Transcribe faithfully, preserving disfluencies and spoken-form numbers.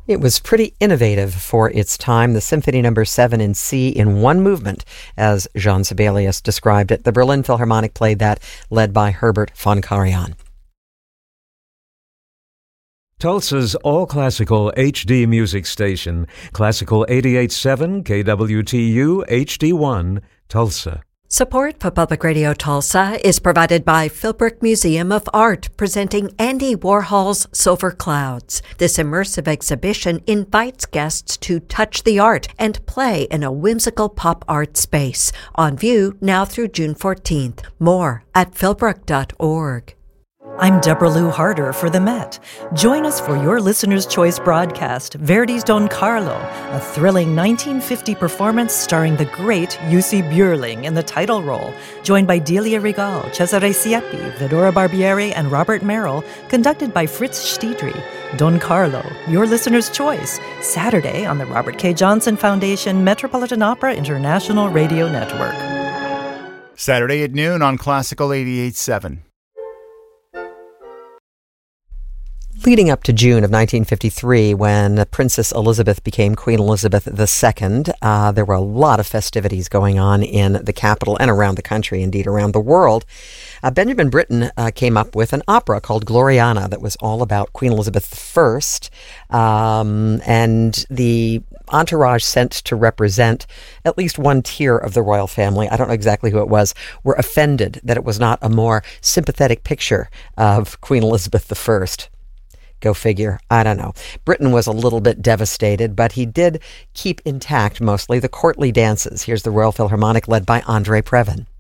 It was pretty innovative for its time, the Symphony Number seven in C in one movement, as Jean Sibelius described it. The Berlin Philharmonic played that, led by Herbert von Karajan. Tulsa's all-classical H D music station, Classical eighty-eight point seven K W T U H D one, Tulsa. Support for Public Radio Tulsa is provided by Philbrook Museum of Art, presenting Andy Warhol's Silver Clouds. This immersive exhibition invites guests to touch the art and play in a whimsical pop art space. On view now through June fourteenth. More at philbrook dot org. I'm Deborah Lou Harder for The Met. Join us for your Listener's Choice broadcast, Verdi's Don Carlo, a thrilling nineteen fifty performance starring the great Jussi Björling in the title role, joined by Delia Regal, Cesare Siepi, Vidora Barbieri, and Robert Merrill, conducted by Fritz Stiedry. Don Carlo, your Listener's Choice, Saturday on the Robert K. Johnson Foundation Metropolitan Opera International Radio Network. Saturday at noon on Classical eighty-eight point seven. Leading up to June of nineteen fifty-three, when Princess Elizabeth became Queen Elizabeth the Second, uh, there were a lot of festivities going on in the capital and around the country, indeed around the world. Uh, Benjamin Britten uh, came up with an opera called Gloriana that was all about Queen Elizabeth the First, um, and the entourage sent to represent at least one tier of the royal family, I don't know exactly who it was, were offended that it was not a more sympathetic picture of Queen Elizabeth the First. Go figure. I don't know. Britain was a little bit devastated, but he did keep intact mostly the courtly dances. Here's the Royal Philharmonic led by Andre Previn.